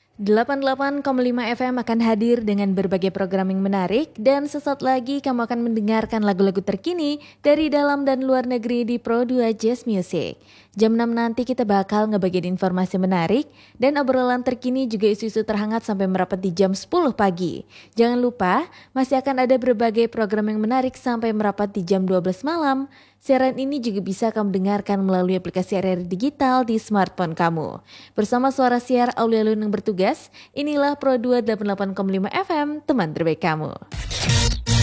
88,5 FM akan hadir dengan berbagai programming menarik dan sesaat lagi kamu akan mendengarkan lagu-lagu terkini dari dalam dan luar negeri di Pro 2 Jazz Music. Jam 6 nanti kita bakal ngebagiin informasi menarik dan obrolan terkini juga isu-isu terhangat sampai merapat di jam 10 pagi. Jangan lupa masih akan ada berbagai program yang menarik sampai merapat di jam 12 malam. Siaran ini juga bisa kamu dengarkan melalui aplikasi RRI Digital di smartphone kamu. Bersama suara siar Aulia Lun yang bertugas, inilah Pro 2 88,5 FM, teman terbaik kamu.